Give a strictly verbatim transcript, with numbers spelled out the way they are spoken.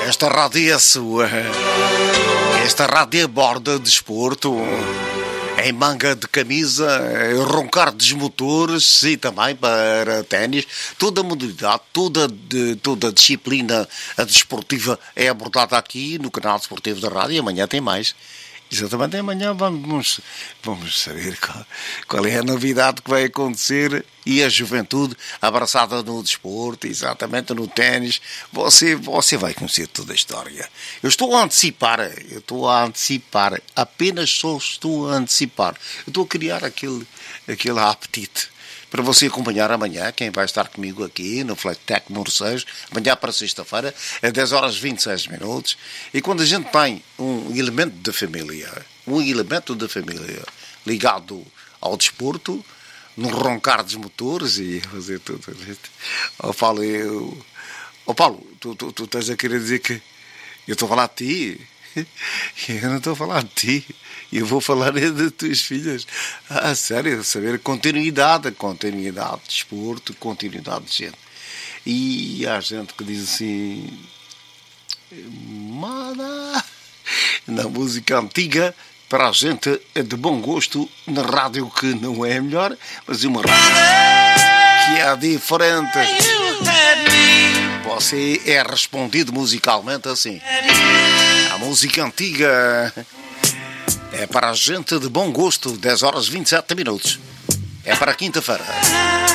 Esta rádio é a sua. Esta rádio aborda desporto. Em manga de camisa, roncar dos motores e também para ténis. Toda a modalidade, toda, de, toda a disciplina a desportiva é abordada aqui no canal desportivo da rádio. E amanhã tem mais. Exatamente, amanhã vamos, vamos saber qual, qual é a novidade que vai acontecer e a juventude abraçada no desporto, exatamente no ténis. Você, você vai conhecer toda a história. Eu estou a antecipar, eu estou a antecipar, apenas só estou a antecipar. Eu estou a criar aquele, aquele apetite para você acompanhar amanhã, quem vai estar comigo aqui no Flatec Morcejos, amanhã para sexta-feira, às dez horas e vinte e seis minutos. E quando a gente tem um elemento da família, um elemento da família ligado ao desporto, no roncar dos motores e fazer tudo. Ó Paulo, eu... Ó Paulo, tu, tu, tu estás a querer dizer que eu estou a falar de ti? Eu não estou a falar de ti. Eu vou falar das tuas filhas. Ah, sério, saber continuidade, continuidade de desporto, continuidade de gente. E há gente que diz assim, Mada, na música antiga, para a gente é de bom gosto, na rádio que não é a melhor, mas uma rádio que é diferente. Você é respondido musicalmente assim. A música antiga é para a gente de bom gosto, dez horas e vinte e sete minutos. É para quinta-feira.